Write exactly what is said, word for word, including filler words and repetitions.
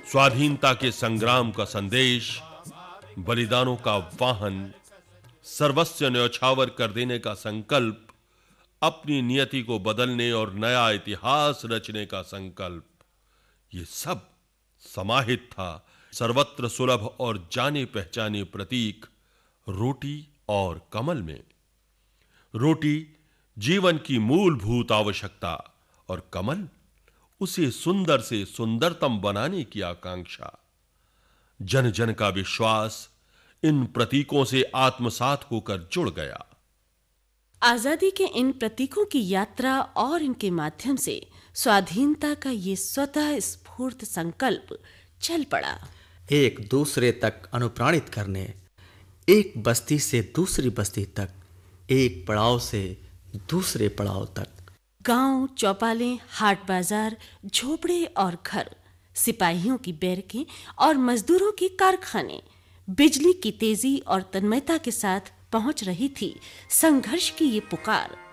स्वाधीनता के संग्राम का संदेश, बलिदानों का वाहन, सर्वस्व न्यौछावर कर देने का संकल्प, अपनी नियति को बदलने और नया इतिहास रचने का संकल्प, ये सब समाहित था सर्वत्र सुलभ और जाने पहचाने प्रतीक रोटी और कमल में। रोटी जीवन की मूलभूत आवश्यकता और कमल उसे सुंदर से सुंदरतम बनाने की आकांक्षा। जन जन का विश्वास इन प्रतीकों से आत्मसात होकर जुड़ गया। आजादी के इन प्रतीकों की यात्रा और इनके माध्यम से स्वाधीनता का ये स्वतः स्फूर्त संकल्प चल पड़ा। एक दूसरे तक अनुप्राणित करने, एक बस्ती से दूसरी बस्ती तक, एक पड़ाव से दूसरे पड़ाव तक। गांव, चौपालें, हाट बाजार, झोपड़े और घर, सिपाहियों की बैरकें और मजदूरों के कारखाने, बिजली की तेजी और तन्मयता के साथ पहुंच रही थी संघर्ष की ये पुकार।